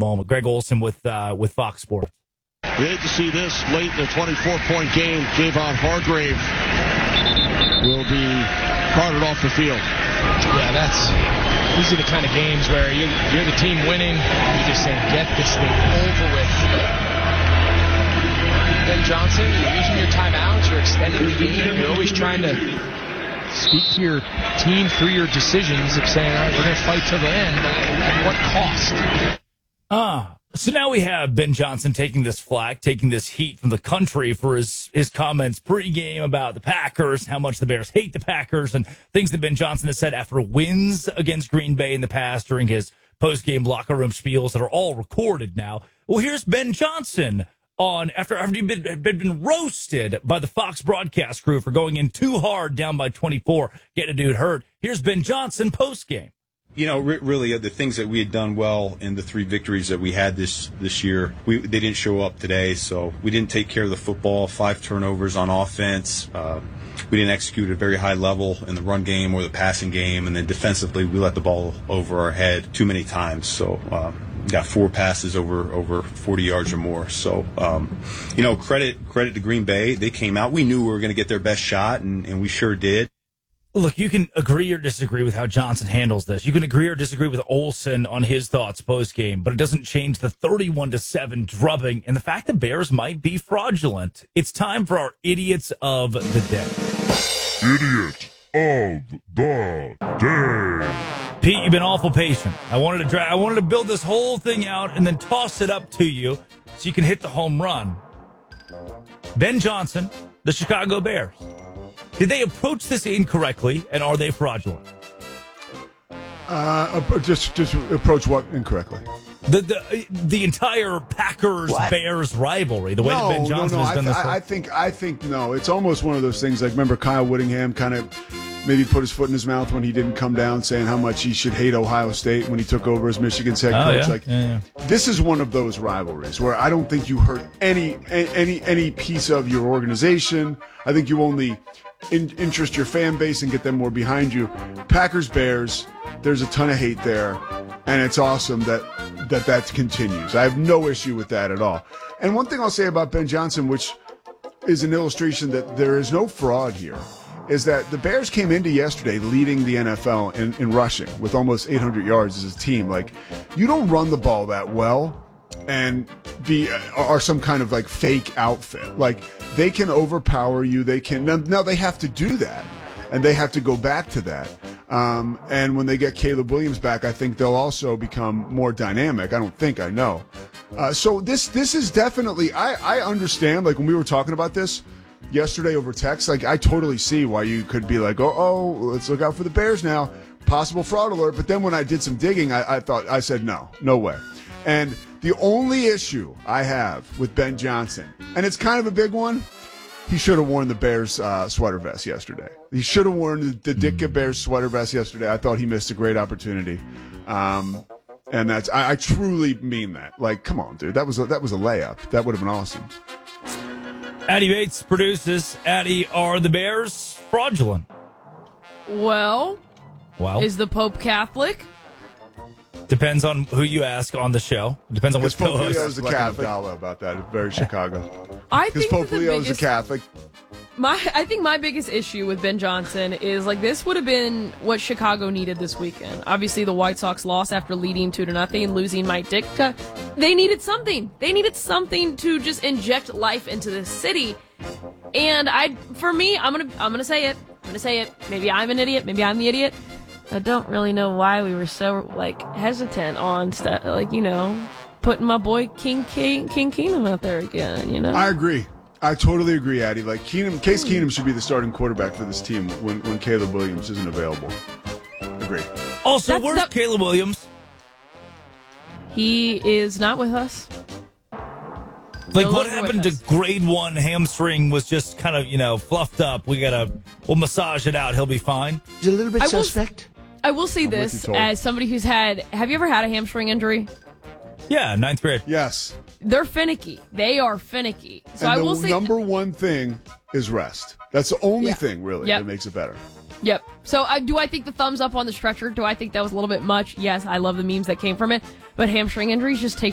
moment. Greg Olson with Fox Sports. We hate to see this late in the 24-point game. Javon Hargrave will be carted off the field. Yeah, these are the kind of games where you're the team winning. You're just saying, get this thing over with. Ben Johnson, you're using your timeouts. You're extending the game. You're always trying to speak to your team through your decisions of saying, all right, we're going to fight till the end. At what cost? So now we have Ben Johnson taking this flack, taking this heat from the country for his comments pregame about the Packers, how much the Bears hate the Packers, and things that Ben Johnson has said after wins against Green Bay in the past during his postgame locker room spiels that are all recorded now. Well, here's Ben Johnson after you've been roasted by the Fox broadcast crew for going in too hard down by 24, getting a dude hurt. Here's Ben Johnson postgame. You know, really, the things that we had done well in the 3 victories that we had this year, they didn't show up today. So we didn't take care of the football. 5 turnovers on offense. We didn't execute at a very high level in the run game or the passing game, and then defensively, we let the ball over our head too many times. So got 4 passes over 40 yards or more. So credit to Green Bay. They came out. We knew we were going to get their best shot, and we sure did. Look, you can agree or disagree with how Johnson handles this. You can agree or disagree with Olson on his thoughts post-game, but it doesn't change the 31-7 drubbing and the fact the Bears might be fraudulent. It's time for our Idiots of the Day. Idiot of the Day. Pete, you've been awful patient. I wanted to build this whole thing out and then toss it up to you so you can hit the home run. Ben Johnson, the Chicago Bears. Did they approach this incorrectly, and are they fraudulent? Just approach what incorrectly? The entire Packers-Bears rivalry, the way that Ben Johnson has done this. I think no. It's almost one of those things like, remember Kyle Whittingham kind of maybe put his foot in his mouth when he didn't come down saying how much he should hate Ohio State when he took over as Michigan's head coach. This is one of those rivalries where I don't think you hurt any piece of your organization. I think you only interest your fan base and get them more behind you. Packers Bears, there's a ton of hate there, and it's awesome that continues. I have no issue with that at all. And one thing I'll say about Ben Johnson, which is an illustration that there is no fraud here, is that the Bears came into yesterday leading the NFL in rushing with almost 800 yards as a team. Like, you don't run the ball that well and are some kind of like fake outfit. Like, they can overpower you. They can now they have to do that, and they have to go back to that. And when they get Caleb Williams back, I think they'll also become more dynamic. I know. So this is definitely, I understand, like when we were talking about this yesterday over text, like I totally see why you could be like, oh, let's look out for the Bears now. Possible fraud alert. But then when I did some digging, I said, no way. And the only issue I have with Ben Johnson, and it's kind of a big one, he should have worn the Bears sweater vest yesterday. He should have worn the Ditka Bears sweater vest yesterday. I thought he missed a great opportunity. And that's I truly mean that. Like, come on, dude. That was a layup. That would have been awesome. Addy Bates produces. Addy, are the Bears fraudulent? Well, is the Pope Catholic? Depends on who you ask on the show. Depends on which Pope co-host. Leo's a Catholic. About that. It's very Chicago. I think Pope Leo's a Catholic. I think my biggest issue with Ben Johnson is like this would have been what Chicago needed this weekend. Obviously, the White Sox lost after leading 2-0, losing Mike Ditka. They needed something. They needed something to just inject life into this city. And I'm gonna say it. I'm gonna say it. Maybe I'm an idiot. Maybe I'm the idiot. I don't really know why we were so hesitant on stuff, putting my boy King Keenum out there again. I agree. I totally agree, Addy. Like Case Keenum should be the starting quarterback for this team when Caleb Williams isn't available. Agree. Also, where's Caleb Williams? He is not with us. Like, what happened to grade 1 hamstring was just kind of, fluffed up. We'll massage it out. He'll be fine. He's a little bit suspect. I will say this as somebody who's have you ever had a hamstring injury? Yeah, 9th grade. Yes. They're finicky. They are finicky. So and I will say number one thing is rest. That's the only thing, really, that makes it better. Yep. So do I think the thumbs up on the stretcher? Do I think that was a little bit much? Yes, I love the memes that came from it. But hamstring injuries just take